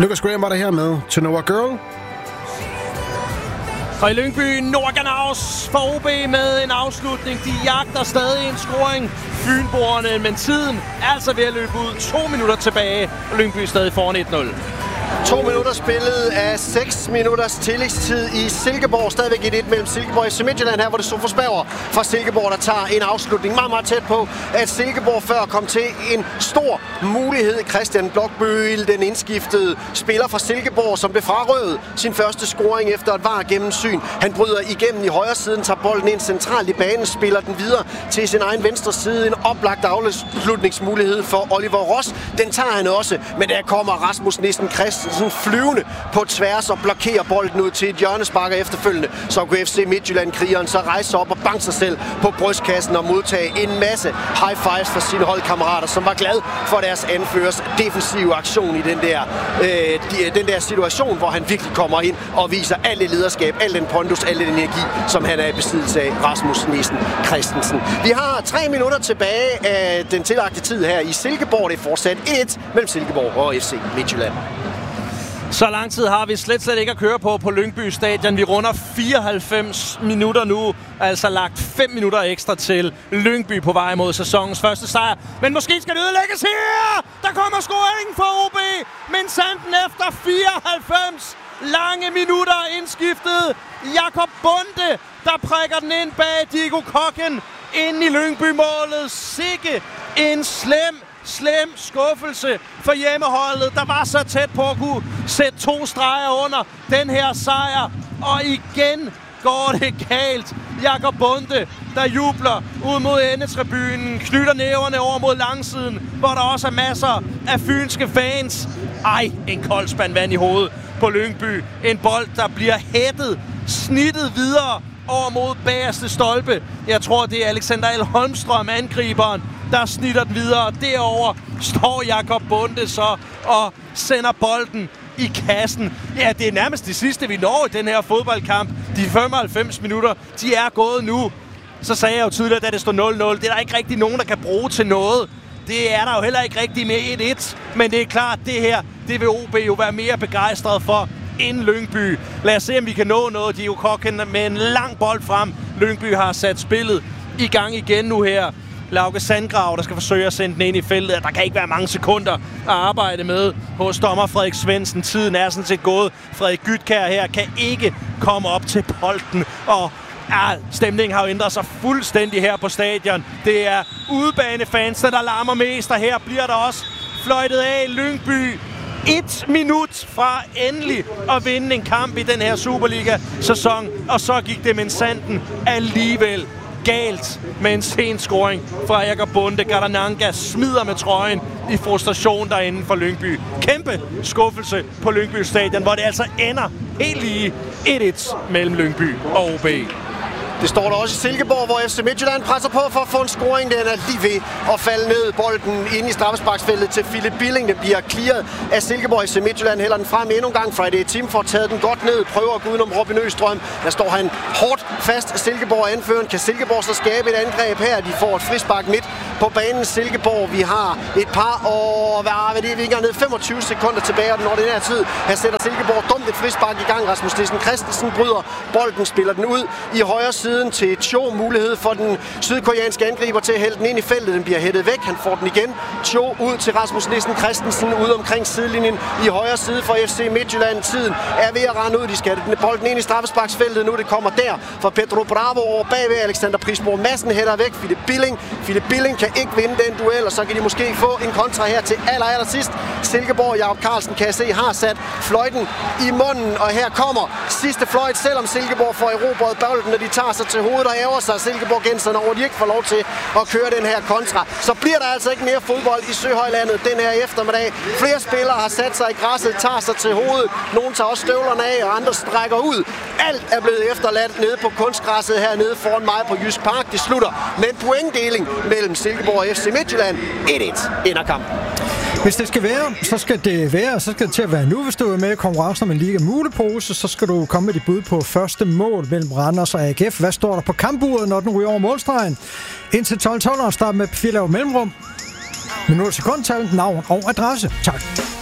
Lucas Graham var der her med To Know a Girl. Og i Lyngby, Nordganaus for OB med en afslutning. De jagter stadig en scoring. Fynboerne, men tiden er altså ved at løbe ud. 2 minutter tilbage, og Lyngby stadig foran 1-0. 2 minutter spillet af 6 minutters tillægstid i Silkeborg. Stadigvæk 1-1 mellem Silkeborg og FC Midtjylland her, hvor det så forspager fra Silkeborg, der tager en afslutning meget, meget tæt på, at Silkeborg før kom til en stor mulighed. Christian Blokbøl, den indskiftede spiller fra Silkeborg, som blev frarøvet sin første scoring efter et VAR gennemsyn. Han bryder igennem i højre siden, tager bolden ind centralt i banen, spiller den videre til sin egen venstre side. En oplagt afslutningsmulighed for Oliver Ross. Den tager han også, men der kommer Rasmus Nissen Christensen flyvende på tværs og blokerer bolden ud til et hjørnespark, efterfølgende så kunne FC Midtjylland-krigeren så rejse op og banke sig selv på brystkassen og modtage en masse high fives fra sine holdkammerater, som var glad for deres anførers defensive aktion i den der situation, hvor han virkelig kommer ind og viser alt det lederskab, al den pondus, al den energi, som han er i besiddelse af, Rasmus Nissen Christensen. Vi har 3 minutter tilbage af den tillagte tid her i Silkeborg. Det er fortsat 1 mellem Silkeborg og FC Midtjylland. Så lang tid har vi slet ikke at køre på Lyngby Stadion. Vi runder 94 minutter nu, altså lagt 5 minutter ekstra til Lyngby på vej mod sæsonens første sejr. Men måske skal det ødelægges her! Der kommer scoringen for OB, men Sanden efter 94 lange minutter indskiftet. Jakob Bonde, der prikker den ind bag Diego Kokken ind i Lyngby-målet. Sikke en slem skuffelse for hjemmeholdet, der var så tæt på at kunne sætte 2 streger under den her sejr. Og igen går det galt. Jakob Bonde, der jubler ud mod endetribunen, knytter næverne over mod langsiden, hvor der også er masser af fynske fans. En kold spand vand i hovedet på Lyngby. En bold, der bliver hættet, snittet videre over mod bagerste stolpe. Jeg tror, det er Alexander L. Holmstrøm, angriberen, der snitter den videre. Derover står Jakob Bonde så og sender bolden i kassen. Ja, det er nærmest det sidste, vi når i den her fodboldkamp. De 95 minutter, de er gået nu. Så sagde jeg jo tidligere, da det stod 0-0. Det er der ikke rigtig nogen, der kan bruge til noget. Det er der jo heller ikke rigtig med 1-1. Men det er klart, det her, det vil OB jo være mere begejstret for end Lyngby. Lad os se, om vi kan nå noget. Diego Kokken med en lang bold frem. Lyngby har sat spillet i gang igen nu her. Lauke Sandgrav, der skal forsøge at sende den ind i feltet. Der kan ikke være mange sekunder at arbejde med hos dommer Frederik Svendsen. Tiden er sådan set gået. Frederik Gytkær her kan ikke komme op til bolden. Og stemningen har jo ændret sig fuldstændig her på stadion. Det er udebanefansene, der larmer mest, og her bliver der også fløjtet af. Lyngby 1 minut fra endelig at vinde en kamp i den her Superliga-sæson. Og så gik det med Sanden alligevel galt med en sen scoring fra Jakob Bonde. Gardananga smider med trøjen i frustration derinde for Lyngby. Kæmpe skuffelse på Lyngby Stadion, hvor det altså ender helt lige 1-1 mellem Lyngby og OB. Det står der også i Silkeborg, hvor FC Midtjylland presser på for at få en scoring. Den er lige ved at falde ned. Bolden inde i straffesparksfeltet til Philip Billing. Den bliver clearet af Silkeborg. FC Midtjylland hælder den frem endnu en gang. Friday Team får taget den godt ned. Prøver at gå udenom Robin Østrøm. Der står han hårdt fast. Silkeborg anføren. Kan Silkeborg så skabe et angreb her? De får et frispark midt på banen. Silkeborg, vi har et par og hvad det er, vi ikke er ned 25 sekunder tilbage af den ordinære tid. Her sætter Silkeborg dumt et frispark i gang. Rasmus Nissen Christensen bryder bolden, spiller den ud i højre side til Cho. Mulighed for den sydkoreanske angriber til at hælde den ind i feltet. Den bliver hættet væk. Han får den igen. Cho ud til Rasmus Nissen Christensen ude omkring sidelinjen i højre side for FC Midtjylland. Tiden er ved at rende ud. De skal den bolden ind i straffesparksfeltet nu. Det kommer der fra Pedro Bravo over bagved. Alexander Prisborg Madsen hætter væk. Philip Billing kan ikke vinde den duel, og så kan de måske få en kontra her til allersidst. Silkeborg, Jakob Carlsen kan jeg se, har sat fløjten i munden, og her kommer sidste fløjt, selvom Silkeborg får erobret bolden, når de tager sig til hovedet og ærger sig Silkeborg-genserne over, de ikke får lov til at køre den her kontra. Så bliver der altså ikke mere fodbold i Søhøjlandet den her eftermiddag. Flere spillere har sat sig i græsset, tager sig til hovedet. Nogle tager også støvlerne af, og andre strækker ud. Alt er blevet efterladt nede på kunstgræsset hernede foran mig på Jysk Park. Det slutter med en pointdeling mellem Silkeborg og FC Midtjylland. 1-1 ender kampen. Hvis det skal være, så skal det være, så skal det til at være nu. Hvis du er med i konkurrencen om en Liga Mulepose, så skal du komme med dit bud på første mål mellem Randers og AGF. Hvad står der på kampuret, når den ryger over målstregen? Indtil 12:12 start med 4 mellemrum. Minutter sekundtal, navn og adresse. Tak.